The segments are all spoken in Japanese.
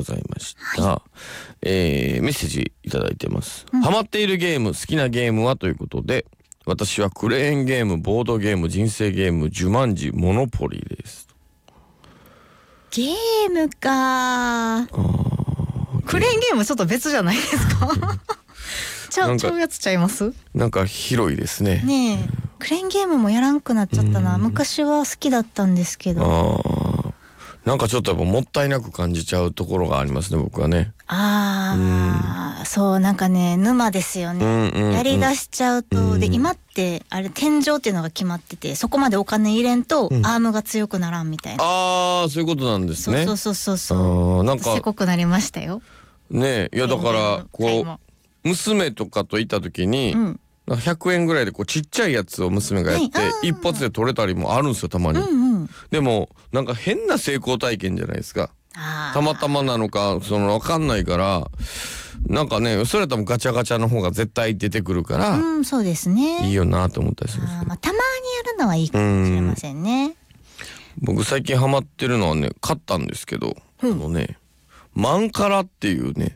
ございました。メッセージいただいてます。ハマっているゲーム、好きなゲームはということで、私はクレーンゲーム、ボードゲーム、人生ゲーム、ジュマンジ、モノポリーです。 ゲームか。クレーンゲームちょっと別じゃないですか。ちゃうやつちゃいます？ なんか広いですね。 ねえ、クレーンゲームもやらんくなっちゃったな。昔は好きだったんですけど。 なんかちょっとやっぱもったいなく感じちゃうところがありますね、僕はね。 そう、なんかね、沼ですよね。やりだしちゃうと、で今ってあれ天井っていうのが決まってて、そこまでお金入れんとアームが強くならんみたいな。 そういうことなんですね。 そうなんかせこくなりましたよ。 ねえ、いやだからこう娘とかといた時に、100円ぐらいでこうちっちゃいやつを娘がやって、一発で取れたりもあるんですよ、たまに。でもなんか変な成功体験じゃないですか。たまたまなのか分かんないから、なんかね、それともガチャガチャの方が絶対出てくるから、 そうですね、 いいよなと思ったりするんですけど、 たまにやるのはいいかもしれませんね。 僕最近ハマってるのはね、買ったんですけど、マンカラっていうね、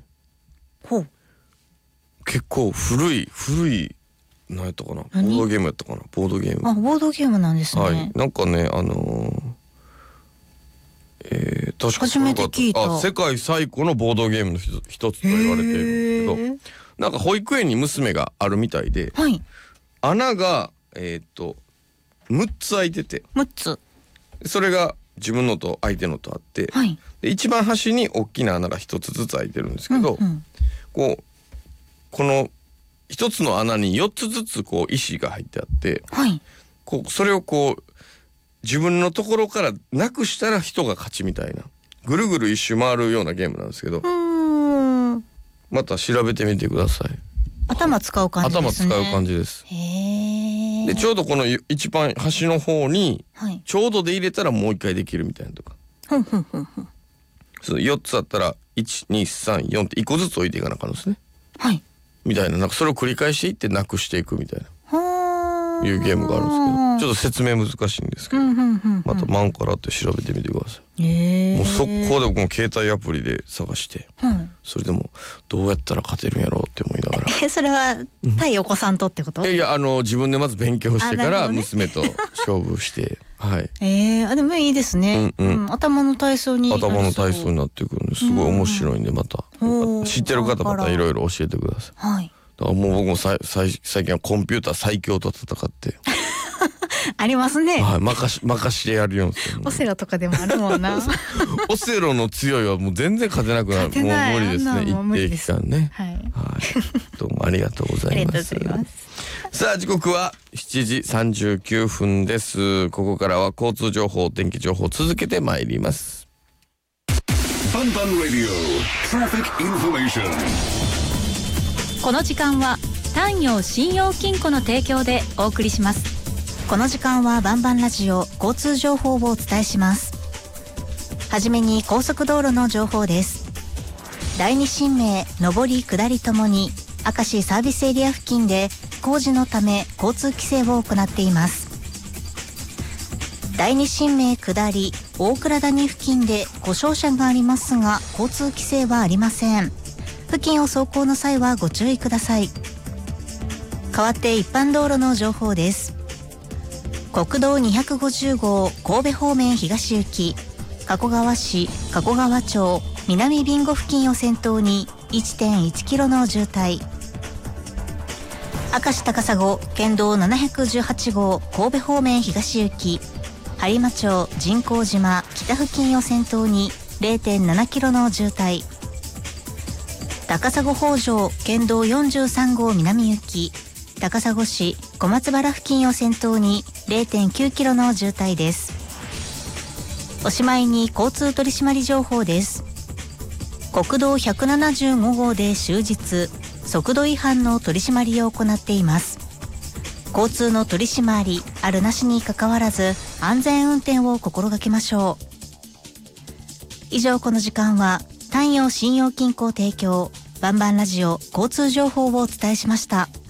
結構古い何やったかな、ボードゲームやったかな、ボードゲーム。 ボードゲームなんですね。 はい、なんかね、確か初めて聞いた。 世界最古のボードゲームの一つと言われているんですけど、なんか保育園に娘があるみたいで、穴が6つ開いてて、 6つ、 それが自分のと相手のとあって、で一番端に大きな穴が1つずつ開いてるんですけど、この1つの穴に4つずつこう石が入ってあって、それをこう自分のところからなくしたら人が勝ちみたいな、ぐるぐる一周回るようなゲームなんですけど、また調べてみてください。 頭使う感じですね。 頭使う感じです。でちょうどこの一番端の方に、ちょうどで入れたらもう一回できるみたいなとか、4つあったら1,2,3,4って1個ずつ置いていかなあかんですね。みたいな、なんかそれを繰り返していってなくしていくみたいないうゲームがあるんですけど、ちょっと説明難しいんですけど、またマンカラって調べてみてください。もう速攻で僕も携帯アプリで探して、それでもどうやったら勝てるんやろうって思いながら。 それは対お子さんとってこと？ いや自分でまず勉強してから娘と勝負して。 でもいいですね。頭の体操になってくるんですごい面白いんで、また知ってる方またいろいろ教えてください。だからもう僕も最近はコンピューター最強と戦ってありますね。 任してやるようにする。 オセロとかでもあるもんな。 オセロの強いはもう全然勝てなくなる。もう無理ですね、一定期間ね。どうもありがとうございます。さあ時刻は7時39分です。ここからは交通情報、天気情報続けてまいります。 バンバンラディオトラフィックインフォメーション。 この時間は丹陽信用金庫の提供でお送りします。 この時間はバンバンラジオ交通情報をお伝えします。はじめに高速道路の情報です。第二新名上り下りともに明石サービスエリア付近で工事のため交通規制を行っています。第二新名下り大倉谷付近で故障車がありますが交通規制はありません。付近を走行の際はご注意ください。代わって一般道路の情報です。国道250号神戸方面東行き加古川市加古川町南備後付近を先頭に 1.1 キロの渋滞。明石高砂県道718号神戸方面東行き播磨町神光島北付近を先頭に 0.7 キロの渋滞。高砂北条県道43号南行き高砂市小松原付近を先頭に 0.9 キロの渋滞です。おしまいに交通取締情報です。国道175号で終日速度違反の取り締まりを行っています。交通の取り締まりあるなしにかかわらず安全運転を心がけましょう。以上この時間は丹陽信用金庫提供バンバンラジオ交通情報をお伝えしました。